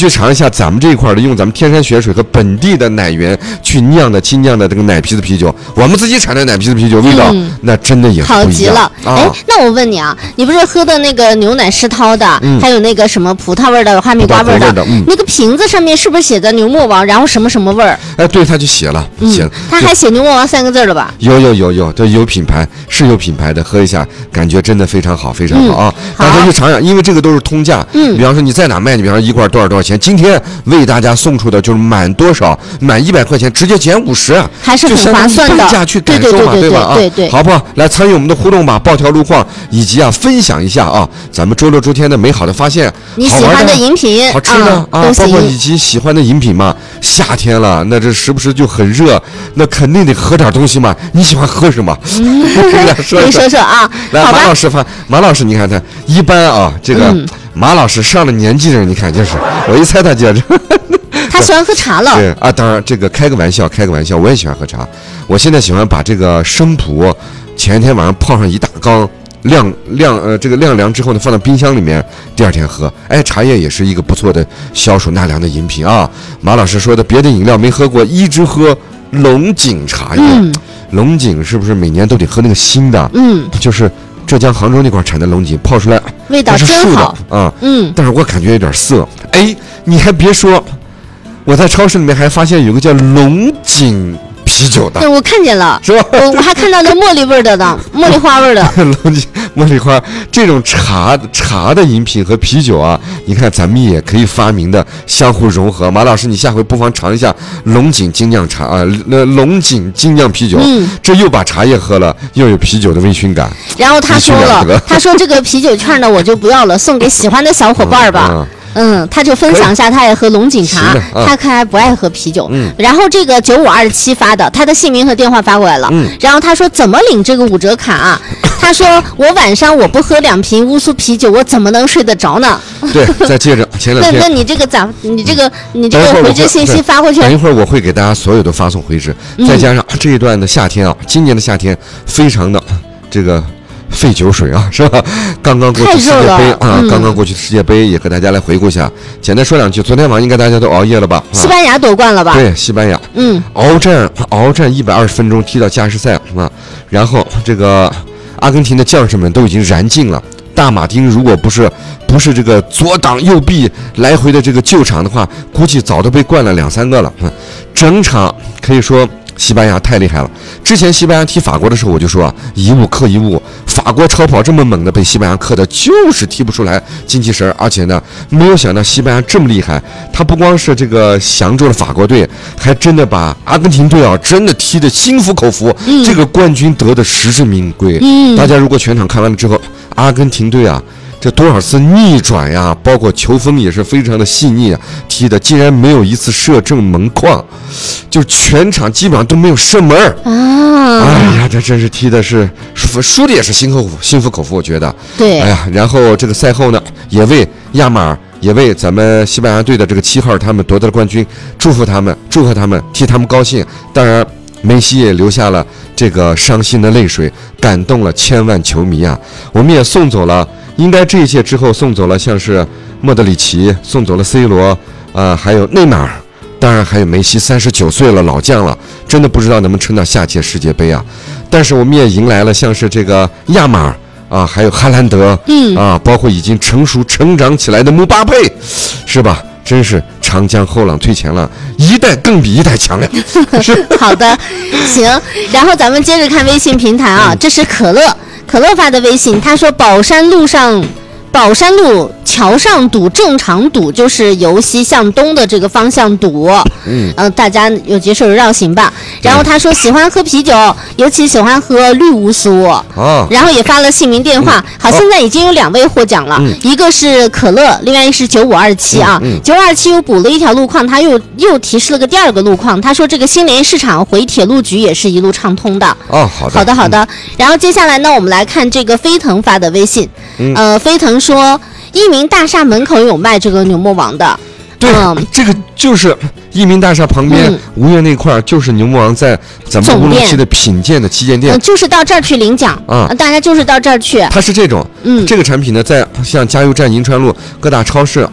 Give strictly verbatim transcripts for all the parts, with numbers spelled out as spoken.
去尝一下咱们这一块的用咱们天山雪水和本地的奶源去酿的精酿的这个奶皮子啤酒，我们自己产的奶皮子啤酒味道、嗯、那真的也是不一样。 好极了。哎、啊，那我问你啊，你不是喝的那个牛奶世涛的、嗯，还有那个什么葡萄味的、哈密瓜味 的, 味的、嗯，那个瓶子上面是不是写的牛魔王，然后什么什么味儿？ 哎，对，他就写了，写了， 嗯、他还写牛魔王三个字了吧？ 有有有有，对，有品牌是有品牌的，喝一下感觉真的非常好，非常好啊！大家去尝尝，因为这个都是通价。嗯，比方说你在哪卖，你比方说一罐多少多少钱，今天为大家送出的就是满多少，满一百块钱直接减五十， 还是很划算的。 半价去感受嘛， 对吧？啊， 对对， 好不好？来参与我们的互动吧，报条路况以及啊分享一下啊，咱们周六周天的美好的发现， 你喜欢的饮品， 好吃的啊，包括以及喜欢的饮品嘛。夏天了，那这时不时就很热，那肯定得喝点东西嘛。你喜欢喝什么？ 嗯，说说说啊。 来，马老师发，马老师，你看他一般啊，这个、嗯、马老师上了年纪的人，你看就是，我一猜他接着。 他喜欢喝茶了。 对啊，当然这个开个玩笑，开个玩笑，我也喜欢喝茶。我现在喜欢把这个生普，前一天晚上泡上一大缸，晾晾呃这个晾凉之后呢，放到冰箱里面，第二天喝。哎，茶叶也是一个不错的消暑纳凉的饮品啊。马老师说的别的饮料没喝过，一直喝龙井茶叶。嗯，龙井是不是每年都得喝那个新的？嗯，就是浙江杭州那块产的龙井，泡出来味道真好啊。嗯，但是我感觉有点涩。哎，你还别说。我在超市里面还发现有个叫龙井啤酒的， 对，我看见了， 是吧？ 我我还看到了茉莉味的呢，茉莉花味的。 龙井茉莉花这种茶茶的饮品和啤酒啊，你看咱们也可以发明的相互融合。马老师，你下回不妨尝一下龙井精酿茶啊，呃，龙井精酿啤酒，嗯，这又把茶叶喝了，又有啤酒的微醺感。 然后他说了，他说这个啤酒券呢，我就不要了，送给喜欢的小伙伴吧。嗯嗯嗯，他就分享一下，他也喝龙井茶，啊、他看来不爱喝啤酒。嗯，然后这个九五二七发的，他的姓名和电话发过来了。嗯，然后他说怎么领这个五折卡啊？他说我晚上我不喝两瓶乌苏啤酒，我怎么能睡得着呢？ 对，再接着前两天。 那那你这个咋？你这个你这个回执信息发过去？ 等一会儿我会给大家所有的发送回执，嗯、再加上这一段的夏天啊，今年的夏天非常的这个。废酒水啊，是吧？刚刚过去世界杯啊、嗯，刚刚过去的世界杯也和大家来回顾一下。简单说两句，昨天晚上应该大家都熬夜了吧？ 西班牙夺冠了吧？ 对，西班牙，嗯，鏖战鏖战一百二十分钟踢到加时赛啊，然后这个阿根廷的将士们都已经燃尽了。大马丁如果不是不是这个左挡右避来回的这个救场的话，估计早都被灌了两三个了。嗯，整场可以说。西班牙太厉害了！之前西班牙踢法国的时候，我就说啊，一物克一物。法国超跑这么猛的，被西班牙克的，就是踢不出来精气神。而且呢，没有想到西班牙这么厉害，他不光是这个降住了法国队，还真的把阿根廷队啊，真的踢得心服口服。嗯、这个冠军得的实至名归。嗯，大家如果全场看完了之后，阿根廷队啊。这多少次逆转呀，包括球风也是非常的细腻啊，踢的竟然没有一次射正门框，就全场基本上都没有射门啊！哎呀，这真是踢的是输的也是心口服心服口服，我觉得。 对。 哎呀，然后这个赛后呢，也为亚马尔，也为咱们西班牙队的这个七号他们夺得了冠军，祝福他们，祝贺他们，替他们高兴。当然。梅西也流下了这个伤心的泪水，感动了千万球迷啊！我们也送走了，应该这一届之后送走了，像是莫德里奇，送走了 C 罗，啊、呃，还有内马尔，当然还有梅西，三十九岁了，老将了，真的不知道能不能撑到下届世界杯啊！但是我们也迎来了像是这个亚马尔啊，还有哈兰德，嗯啊，包括已经成熟成长起来的姆巴佩，是吧？真是长江后浪推前浪，一代更比一代强呀！是好的，行。然后咱们接着看微信平台啊，这是可乐，可乐发的微信，他说宝山路上。宝山路桥上堵，正常堵就是由西向东的这个方向堵，嗯，呃，大家有接受绕行吧。然后他说喜欢喝啤酒，尤其喜欢喝绿乌苏，哦，然后也发了姓名电话。嗯、好，现在已经有两位获奖了，嗯、一个是可乐，另外一个是九五二七啊。九五二七又补了一条路况，他又又提示了个第二个路况。他说这个新联市场回铁路局也是一路畅通的。 哦，好的， 好的，好的。嗯、然后接下来呢，我们来看这个飞腾发的微信，嗯、呃，飞腾。说一鸣大厦门口有卖这个牛魔王的， 对，嗯、这个就是一鸣大厦旁边、嗯、吴越那块，就是牛魔王在咱们乌鲁木齐的品鉴的旗舰店、 嗯，就是到这儿去领奖啊，大家就是到这儿去。 它是这种，嗯，这个产品呢，在像加油站、银川路各大超市。它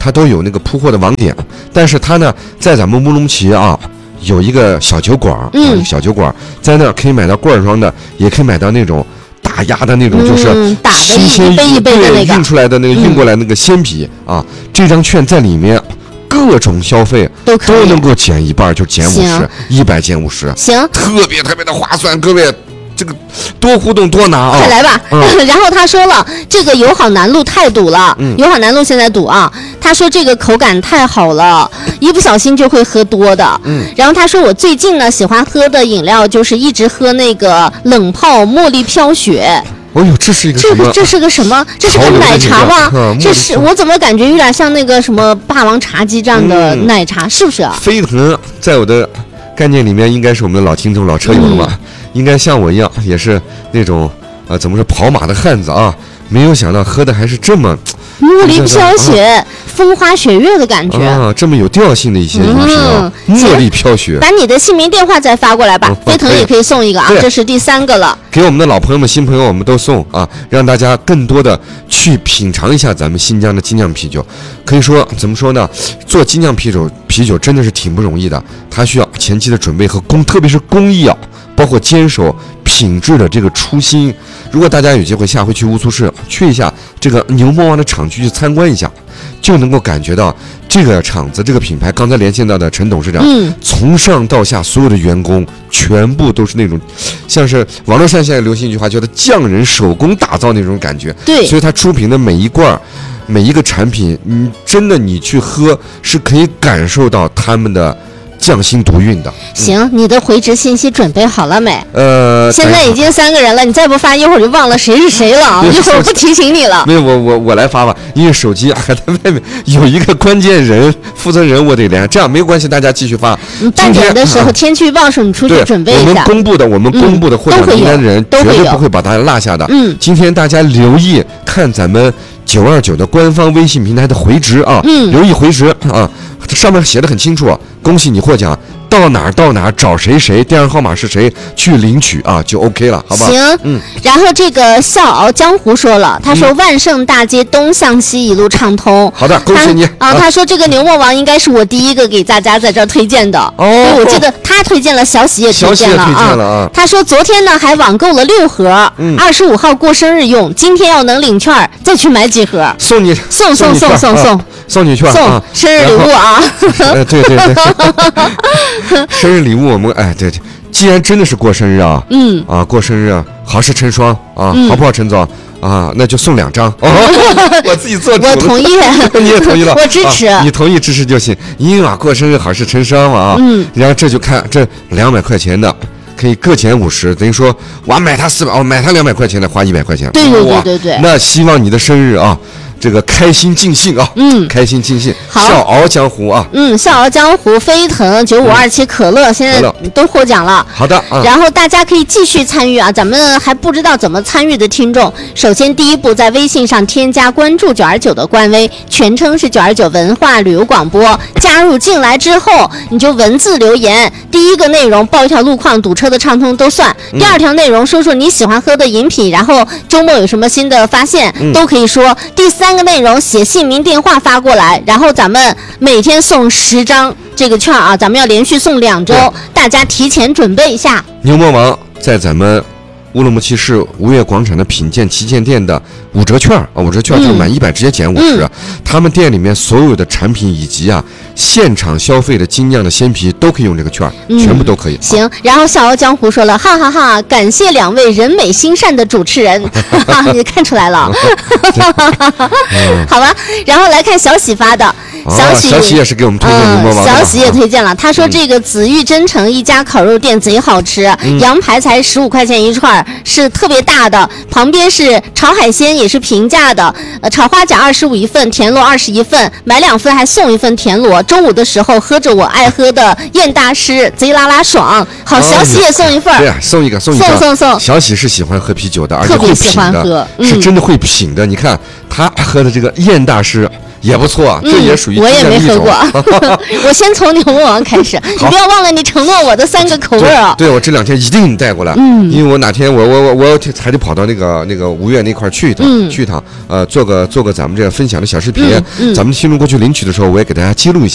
它都有那个铺货的网点，但是它呢，在咱们乌鲁木齐啊。有一个小酒馆， 嗯， 啊、小酒馆在那儿可以买到罐装的，也可以买到那种打压的那种，嗯、就是新鲜一杯一杯的那个运出来的那个、嗯、运过来那个鲜啤啊。这张券在里面各种消费都可以都能够减一半，就减五十，一百减五十， 行， 特别特别的划算，各位。这个多互动多拿啊！ 快来吧。嗯、然后他说了，这个友好南路太堵了，嗯、友好南路现在堵啊。他说这个口感太好了，一不小心就会喝多的。嗯。然后他说我最近呢喜欢喝的饮料就是一直喝那个冷泡茉莉飘雪。 哦呦，这是一个什么？ 这个这是个什么？这是个奶茶吗？嗯、这是我怎么感觉有点像那个什么霸王茶姬这样的奶茶，嗯、是不是啊？ 飞腾在我的概念里面应该是我们的老听众、老车友了吧？嗯应该像我一样，也是那种呃，怎么说跑马的汉子啊？没有想到喝的还是这么茉莉飘雪、啊、风花雪月的感觉啊，这么有调性的一些饮品啊，嗯、茉莉飘雪。 把你的姓名电话再发过来吧，飞腾也可以送一个啊，这是第三个了。 给我们的老朋友们、新朋友我们都送啊，让大家更多的去品尝一下咱们新疆的精酿啤酒。可以说怎么说呢？做精酿啤酒，啤酒真的是挺不容易的，它需要前期的准备和工，特别是工艺啊。包括坚守品质的这个初心。如果大家有机会下回去乌苏市去一下这个牛魔王的厂区去参观一下，就能够感觉到这个厂子这个品牌。刚才连线到的陈董事长，嗯，从上到下所有的员工全部都是那种，像是网络上现在流行一句话，叫做匠人手工打造那种感觉。 对， 所以他出品的每一罐。每一个产品，你真的你去喝是可以感受到他们的匠心独运的。 行，嗯、你的回执信息准备好了没？ 呃， 现在已经三个人了，你再不发，一会儿就忘了谁是谁了，一会儿不提醒你了。 没有，我我我来发吧，因为手机还在外面有一个关键人负责人，我得连。这样没有关系，大家继续发。 你半点的时候，啊、天气预报时候你出去准备一下。 我们公布的，我们公布的获奖名单的人绝对不会把大家落下的。 嗯， 今天大家留意看咱们九二九的官方微信平台的回执啊， 嗯， 留意回执啊，上面写的很清楚，啊，恭喜你获奖。到哪儿到哪儿找谁谁，电话号码是谁去领取啊，就 OK 了，好吧？ 行，嗯。然后这个笑傲江湖说了，他说万盛大街东向西一路畅通。 好的，恭喜你啊！他说这个牛魔王应该是我第一个给大家在这儿推荐的哦，我记得他推荐了，小喜也推荐了啊。 啊他说昨天呢还网购了六盒，二十五号过生日用，今天要能领券再去买几盒， 送你送送送送送送你券， 送生日礼物啊！ 呃，对对对。生日礼物我们哎对对，既然真的是过生日啊， 嗯啊过生日好事成双啊， 嗯、 好不好，陈总啊？那就送两张哦，我自己做主， 我同意， 你也同意了， 我支持、 啊，你同意支持就行，因为啊过生日好事成双嘛啊， 嗯， 然后这就看这两百块钱的。可以各减五十，等于说我买它四百，哦，买它两百块钱的花一百块钱， 对对对对对。 那希望你的生日啊，这个开心尽兴啊， 嗯， 开心尽兴。 好， 笑傲江湖啊， 嗯，笑傲江湖、飞腾、九五二七、可乐，现在都获奖了。 好的，啊、 然后大家可以继续参与啊，咱们还不知道怎么参与的听众，首先第一步在微信上添加关注九二九的官微，全称是九二九文化旅游广播，加入进来之后，你就文字留言，第一个内容报一条路况、堵车的畅通都算，第二条内容说说你喜欢喝的饮品，然后周末有什么新的发现， 嗯、 都可以说。第三个内容写姓名电话发过来，然后咱们每天送十张这个券啊，咱们要连续送两周，大家提前准备一下。 牛魔王在咱们乌鲁木齐市吴越广场的品鉴旗舰店的五折券啊，五折券就是满一百直接减五十、嗯。他们店里面所有的产品以及啊现场消费的精酿的鲜啤都可以用这个券， 嗯、 全部都可以。 行，然后笑傲江湖说了，哈哈哈哈，感谢两位人美心善的主持人，哈哈，你看出来了，好吧。然后来看小喜发的。小喜、 哦、小喜也是给我们推荐牛魔王、 嗯、小喜也推荐了，他说这个紫玉真诚一家烤肉店贼好吃，嗯、羊排才十五块钱一串，是特别大的，旁边是炒海鲜也是平价的，呃，炒花甲二十五一份，田螺二十一份，买两份还送一份田螺。中午的时候喝着我爱喝的燕大师，贼拉拉爽。好，小喜也送一份， 对、哦，送一个，送一个， 送送送。 小喜是喜欢喝啤酒的，而且会品的， 喝嗯、 是真的会品的。你看他喝的这个燕大师。 也不错， 嗯、 这也属于我也没喝过。我先从牛魔王开始，你不要忘了你承诺我的三个口味啊。 对，我这两天一定带过来， 嗯， 因为我哪天我我我我还得跑到那个那个吴越那块去一趟， 嗯、 去一趟，呃，做个做个咱们这个分享的小视频， 嗯嗯、 咱们听众过去领取的时候，我也给大家记录一下。